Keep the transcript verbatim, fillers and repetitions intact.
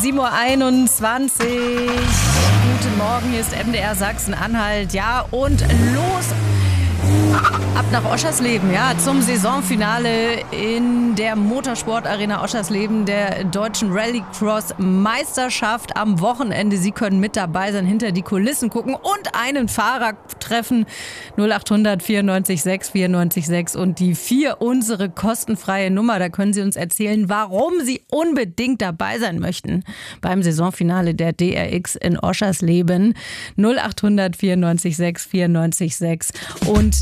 sieben Uhr einundzwanzig. Guten Morgen, hier ist M D R Sachsen-Anhalt. Ja, und los ab nach Oschersleben, ja, zum Saisonfinale in der Motorsportarena Oschersleben der deutschen Rallycross-Meisterschaft am Wochenende. Sie können mit dabei sein, hinter die Kulissen gucken und einen Fahrer treffen. null acht hundert vierundneunzig sechs vierundneunzig sechs und die vier, unsere kostenfreie Nummer. Da können Sie uns erzählen, warum Sie unbedingt dabei sein möchten beim Saisonfinale der D R X in Oschersleben. null acht hundert vierundneunzig sechs vierundneunzig sechs. Und